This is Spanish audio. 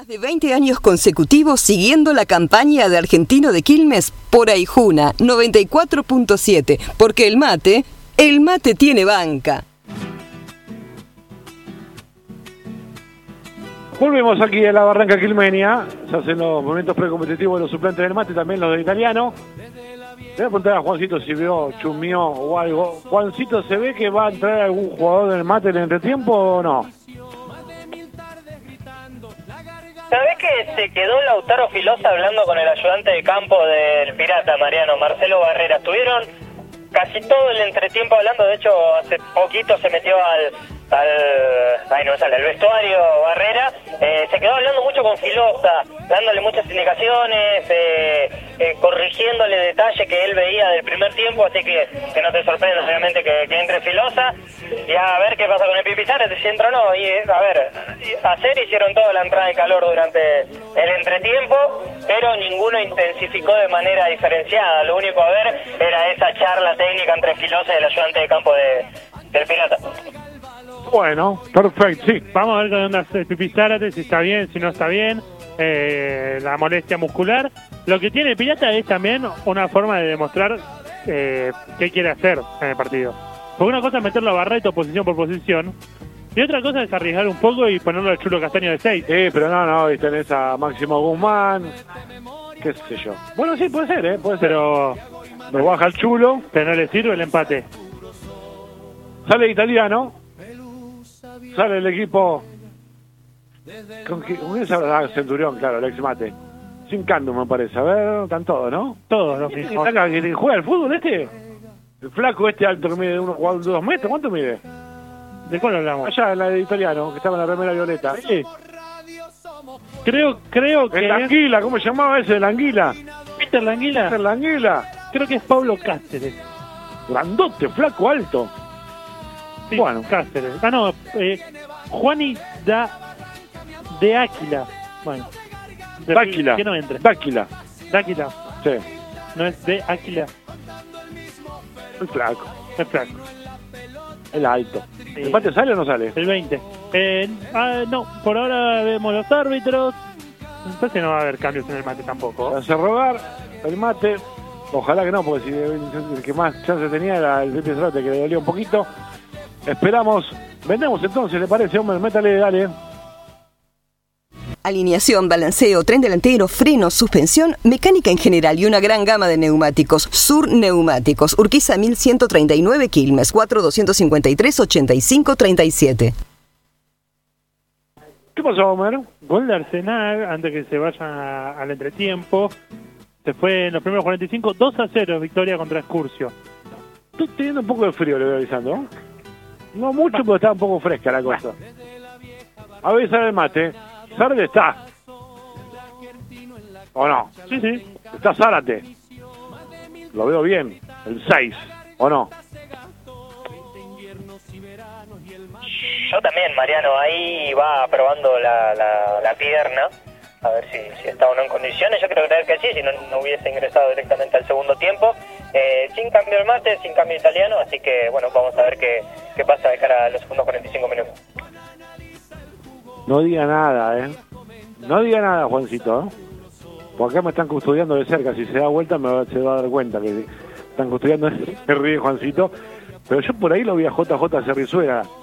Más de 20 años consecutivos siguiendo la campaña de Argentino de Quilmes por Aijuna 94.7, porque el mate tiene banca. Volvemos aquí a la Barranca Quilmenia. Se hacen los momentos precompetitivos de los suplentes del mate, también los del italiano. Le voy a preguntar a Juancito si vio, chumió o algo. Juancito, ¿se ve que va a entrar algún jugador del mate en el entretiempo o no? ¿Sabés que se quedó Lautaro Filosa hablando con el ayudante de campo del Pirata, Mariano, Marcelo Barrera? Estuvieron casi todo el entretiempo hablando. De hecho, hace poquito se metió al vestuario Barrera. Se quedó hablando mucho con Filosa, dándole muchas indicaciones, corrigiéndole detalles que él veía del primer tiempo, así que no te sorprenda obviamente que entre Filosa y a ver qué pasa con el Pipi Zárate, si entra o no. Y a ver, ayer hicieron toda la entrada de calor durante el entretiempo, pero ninguno intensificó de manera diferenciada. Lo único a ver era esa charla técnica entre Filosa y el ayudante de campo del Pirata. Bueno, perfecto, sí. Vamos a ver con dónde hace el Pipi Zárate, si está bien, si no está bien, la molestia muscular. Lo que tiene el Pirata es también una forma de demostrar qué quiere hacer en el partido. Porque una cosa es meterlo a Barreto posición por posición, y otra cosa es arriesgar un poco y ponerlo al Chulo Castaño de 6. Sí, pero no, y tenés a Máximo Guzmán, qué sé yo. Bueno, sí, puede ser, puede ser. Pero me baja el Chulo. Pero no le sirve el empate. Sale el italiano. Sale el equipo. ¿Con quién se habla? Centurión, claro, el ex mate. Sin Candum, me parece. A ver, están todos, ¿no? Todos los mismos. ¿Quién juega el fútbol este? El flaco este alto que mide 2 metros. ¿Cuánto mide? ¿De cuál hablamos? Allá, en la de italiano, que estaba en la remera violeta. Sí. Creo que... El Anguila, ¿cómo se llamaba ese? El Anguila. ¿Peter Languila? Peter Languila. Creo que es Pablo Cáceres. Grandote, flaco, alto. Sí, bueno. Cáceres. Juani de Áquila. Bueno. Dáquila. Que no entre. Dáquila. Sí. No es de Áquila. El flaco. El flaco. El alto. Sí. ¿El empate sale o no sale? El 20. No, por ahora vemos los árbitros. Entonces no va a haber cambios en el mate tampoco. Hace rogar el mate. Ojalá que no, porque si el que más chance tenía era el Pepe Zárate, que le dolía un poquito. Esperamos. Vendemos entonces, ¿le parece, hombre? Métale, dale. Alineación, balanceo, tren delantero, freno, suspensión, mecánica en general y una gran gama de neumáticos. Sur Neumáticos, Urquiza 1139 Quilmes, 4253-8537. ¿Qué pasó, Homer? Gol de Arsenal, antes que se vayan al entretiempo. Se fue en los primeros 45, 2-0, victoria contra Excursio. Estoy teniendo un poco de frío, le voy avisando. No mucho, pero está un poco fresca la cosa. A ver, sale el mate. Zárate está. ¿O no? Sí. Está Zárate. Lo veo bien. El 6. ¿O no? Yo también, Mariano. Ahí va probando la pierna. A ver si está o no en condiciones. Yo creo que sí, si no hubiese ingresado directamente al segundo tiempo. Sin cambio el mate, sin cambio italiano. Así que, bueno, vamos a ver qué pasa de cara a los segundos 45 minutos. No diga nada, No diga nada, Juancito, Porque acá me están custodiando de cerca. Si se da vuelta se va a dar cuenta que están custodiando. Se ríe Juancito. Pero yo por ahí lo vi a JJ Cerrizuela